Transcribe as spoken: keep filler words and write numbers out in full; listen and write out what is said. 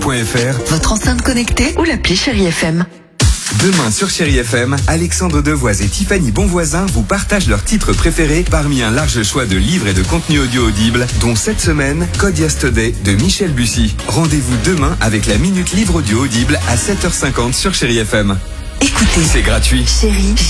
Votre enceinte connectée ou l'appli Chérie F M. Demain sur Chérie F M, Alexandre Devoise et Tiffany Bonvoisin vous partagent leurs titres préférés parmi un large choix de livres et de contenus audio audibles, dont cette semaine, Code Yesterday de Michel Bussy. Rendez-vous demain avec la Minute Livre Audio Audible à sept heures cinquante sur Chérie F M. Écoutez, c'est gratuit. Chérie,